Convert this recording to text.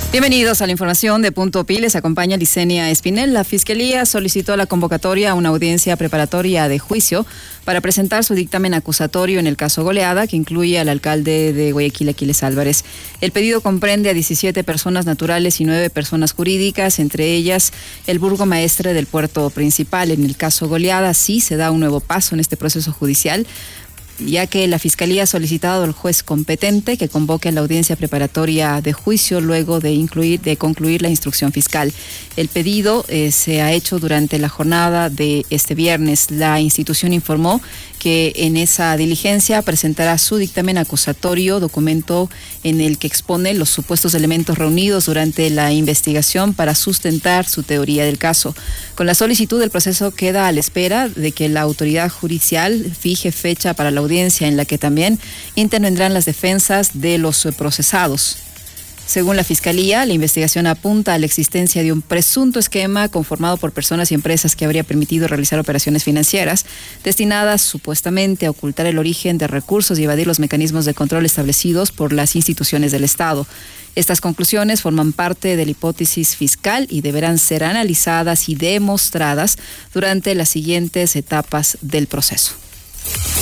Bienvenidos a la información de Punto Pi. Les acompaña Licenia Espinel. La Fiscalía solicitó la convocatoria a una audiencia preparatoria de juicio para presentar su dictamen acusatorio en el caso Goleada, que incluye al alcalde de Guayaquil, Aquiles Álvarez. El pedido comprende a 17 personas naturales y 9 personas jurídicas, entre ellas el burgomaestre del puerto principal. En el caso Goleada sí se da un nuevo paso en este proceso judicial, ya que la Fiscalía ha solicitado al juez competente que convoque a la audiencia preparatoria de juicio luego de concluir la instrucción fiscal. El pedido se ha hecho durante la jornada de este viernes. La institución informó que en esa diligencia presentará su dictamen acusatorio, documento en el que expone los supuestos elementos reunidos durante la investigación para sustentar su teoría del caso. Con la solicitud, el proceso queda a la espera de que la autoridad judicial fije fecha para la audiencia, en la que también intervendrán las defensas de los procesados. Según la Fiscalía, la investigación apunta a la existencia de un presunto esquema conformado por personas y empresas que habría permitido realizar operaciones financieras destinadas supuestamente a ocultar el origen de recursos y evadir los mecanismos de control establecidos por las instituciones del Estado. Estas conclusiones forman parte de la hipótesis fiscal y deberán ser analizadas y demostradas durante las siguientes etapas del proceso.